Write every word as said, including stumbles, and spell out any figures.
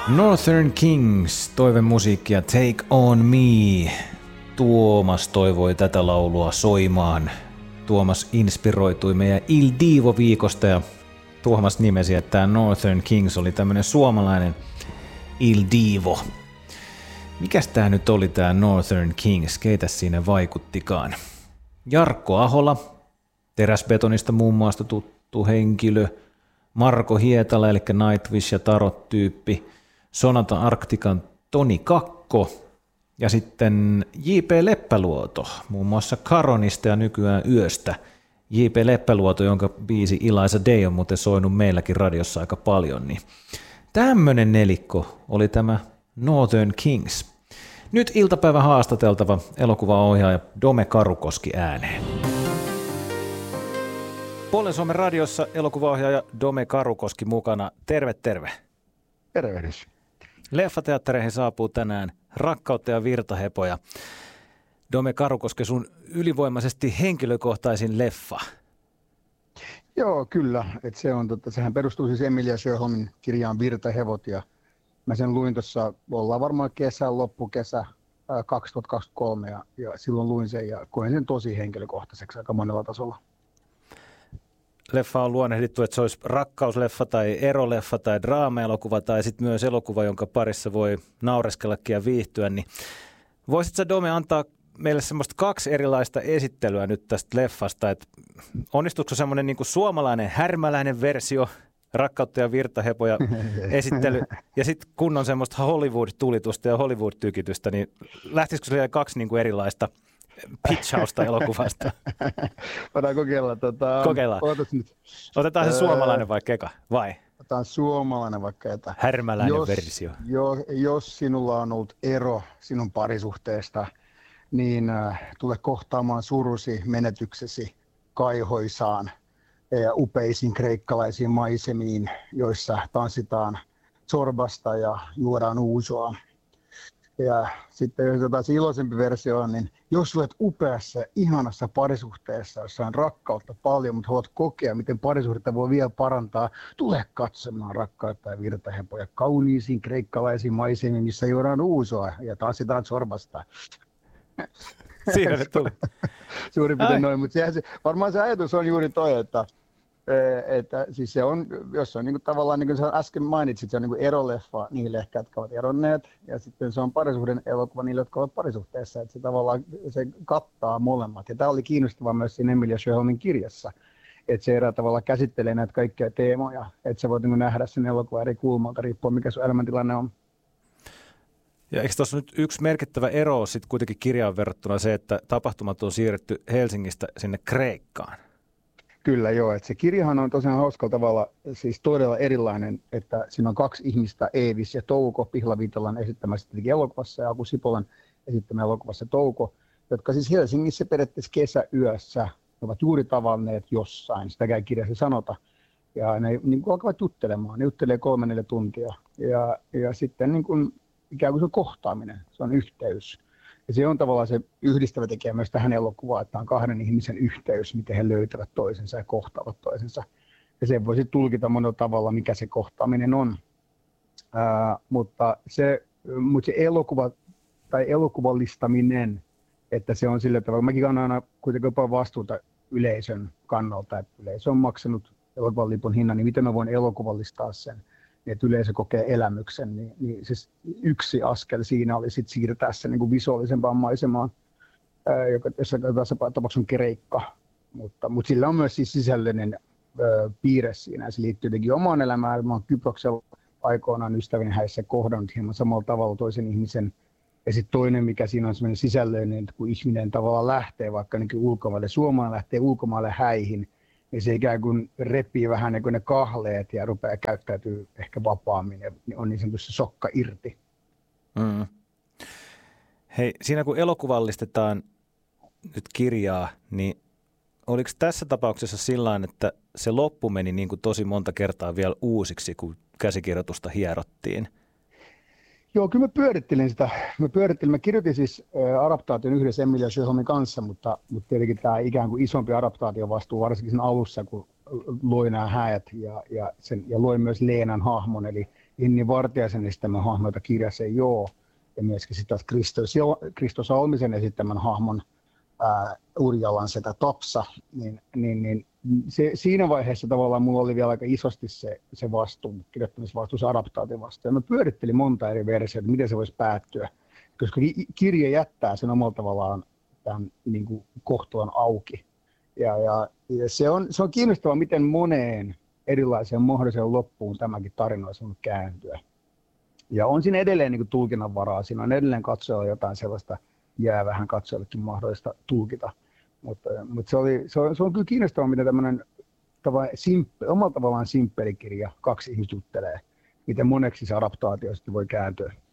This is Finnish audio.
Northern Kings, toivemusiikkia Take On Me. Tuomas toivoi tätä laulua soimaan. Tuomas inspiroitui meidän Il Divo-viikosta ja Tuomas nimesi, että tämä Northern Kings oli tämmöinen suomalainen Il Divo. Mikäs tää nyt oli tää Northern Kings? Keitä siinä vaikuttikaan? Jarkko Ahola, Teräsbetonista muun muassa tuttu henkilö. Marko Hietala, eli Nightwish ja Tarot-tyyppi. Sonata Arctican Toni Kakko. Ja sitten J P Leppäluoto, muun muassa Karonista ja nykyään Yöstä. J P Leppäluoto, jonka biisi Eliza Day on muuten soinut meilläkin radiossa aika paljon. Niin tämmönen nelikko oli tämä Northern Kings. Nyt iltapäivän haastateltava elokuvaohjaaja Dome Karukoski ääneen. Puolen Suomen radiossa elokuvaohjaaja Dome Karukoski mukana. Terve, terve. Tervehdys. Leffateattereihin saapuu tänään Rakkautta ja virtahepoja. Dome Karukoski, sun ylivoimaisesti henkilökohtaisin leffa. Joo, kyllä. Et se on, tota, sehän perustuu siis Emilia Sjöholmin kirjaan Virtahevot. Ja mä sen luin tuossa, ollaan varmaan kesän, loppukesä ää, kaksituhattakaksikymmentäkolme ja, ja silloin luin sen ja koin sen tosi henkilökohtaiseksi aika monella tasolla. Leffa on luonnehdittu, että se olisi rakkausleffa tai eroleffa tai draama-elokuva tai sitten myös elokuva, jonka parissa voi naureskellakin ja viihtyä. Niin voisitko sä, Dome, antaa meille semmoista kaksi erilaista esittelyä nyt tästä leffasta, että onnistuuko semmoinen niin kuin suomalainen härmäläinen versio, Rakkautta ja virtahepoja esittely, ja sitten kun on semmoista Hollywood-tulitusta ja Hollywood-tykitystä, niin lähtisikö siellä kaksi niin kuin erilaista pitchausta elokuvasta? Voidaan kokeilla. Tota, Kokeillaan. Nyt. Otetaan se öö, suomalainen vaikka eka, vai? Otetaan suomalainen vaikka eka. Härmäläinen jos, versio. Jo, jos sinulla on ollut ero sinun parisuhteesta, niin äh, tule kohtaamaan surusi menetyksesi kaihoisaan ja upeisiin kreikkalaisiin maisemiin, joissa tanssitaan zorbasta ja juodaan uusoa. Ja sitten jos jotain se iloisempi versio on, niin jos olet upeassa, ihanassa parisuhteessa, jossa on rakkautta paljon, mutta haluat kokea, miten parisuhdetta voi vielä parantaa, tule katsomaan Rakkautta ja virtahepoja kauniisiin kreikkalaisiin maisemiin, missä juodaan uusoa ja tanssitaan zorbasta. Siinä se tuli. Suurin piirtein noin, mutta se, varmaan se ajatus on juuri toi, että, että siis se on, jos on niin kuin tavallaan, niin kuin sä äsken mainitsit, se on niin kuin eroleffa niille ehkä, jotka ovat eronneet, ja sitten se on parisuhden elokuva niille, jotka ovat parisuhteessa, että se tavallaan se kattaa molemmat. Ja tämä oli kiinnostavaa myös siinä Emilia Sjöholmin kirjassa, että se erää tavalla käsittelee näitä kaikkia teemoja, että sä voit niin kuin nähdä sen elokuvan eri kulmalta, riippuen mikä sun elämäntilanne on. Ja eikö tuossa nyt yksi merkittävä ero sitten kuitenkin kirjaan verrattuna se, että tapahtumat on siirretty Helsingistä sinne Kreikkaan? Kyllä joo, että se kirjahan on tosiaan hauskalla tavalla siis todella erilainen, että siinä on kaksi ihmistä, Eevis ja Touko, Pihla Viitalan esittämässä elokuvassa ja Aku Sipolan esittämässä elokuvassa Touko, jotka siis Helsingissä periaatteessa kesäyössä ovat juuri tavanneet jossain, sitäkään kirjassa sanota. Ja ne niin kuin alkavat juttelemaan, ne juttelee kolme neljä tuntia ja, ja sitten niin kuin ikään kuin se on kohtaaminen, se on yhteys. Ja se on tavallaan se yhdistävä tekijä myös tähän elokuvaan, että on kahden ihmisen yhteys, miten he löytävät toisensa ja kohtaavat toisensa. Ja sen voisi tulkita monella tavalla, mikä se kohtaaminen on. Ää, mutta, se, mutta se elokuva tai elokuvallistaminen, että se on sillä tavalla, mäkin kannan aina kuitenkin jopa vastuuta yleisön kannalta, että yleisö on maksanut elokuvan lipun hinnan, niin miten mä voin elokuvallistaa sen, että yleisö kokee elämyksen, niin, niin siis yksi askel siinä oli sit siirtää se niin kuin visuaalisempaan maisemaan, ää, joka tässä tapauksessa on Kreikka, mutta, mutta sillä on myös siis sisällöllinen ää, piirre siinä, ja se liittyy jotenkin omaan elämään. Mä oon Kyproksella aikoinaan ystävien häissä kohdannut hieman samalla tavalla toisen ihmisen, ja sitten toinen, mikä siinä on semmoinen sisällöllinen, että kun ihminen tavallaan lähtee vaikka niin ulkomaille, suomalainen lähtee ulkomaille häihin, niin se ikään kuin repii vähän niin kuin ne kahleet ja rupeaa käyttäytyy ehkä vapaammin ja on niin sanotusti sokka irti. Mm. Hei, siinä kun elokuvallistetaan nyt kirjaa, niin oliko tässä tapauksessa sillain, että se loppu meni niin kuin tosi monta kertaa vielä uusiksi, kun käsikirjoitusta hierottiin? Joo, kyllä mä pyörittelin sitä. Mä, pyörittelin, mä kirjoitin siis ä, adaptaation yhdessä Emilia Sjöholmin kanssa, mutta, mutta tietenkin tämä ikään kuin isompi adaptaation vastuu, varsinkin sen alussa, kun loi nämä häät ja, ja, sen, ja loi myös Leenan hahmon, eli Inni Vartiaisen esittämän hahmon, jota kirjassa ei ole, ja myöskin sitä Kristo Salmisen esittämän hahmon ää, Urjalan setä Tapsa, niin, niin, niin se, siinä vaiheessa tavallaan mulla oli vielä aika isosti se, se vastuu, kirjoittamisvastuu, se adaptaatiovastuu, ja mä pyörittelin monta eri versiota, miten se voisi päättyä, koska kirja jättää sen omalla tavallaan tämän niin kuin kohtalon auki. Ja, ja, ja se, on, se on kiinnostavaa, miten moneen erilaiseen mahdolliseen loppuun tämäkin tarina olisi voinut kääntyä. Ja on siinä edelleen niin kuin tulkinnanvaraa, siinä on edelleen katsojalla jotain sellaista, jää vähän katsojallekin mahdollista tulkita. Mutta, mutta se, oli, se, on, se on kyllä kiinnostavaa, miten tämmöinen simppe, omalla tavallaan simppeli kirja, kaksi ihmistä juttelee, miten moneksi se adaptaatio sitten voi kääntyä.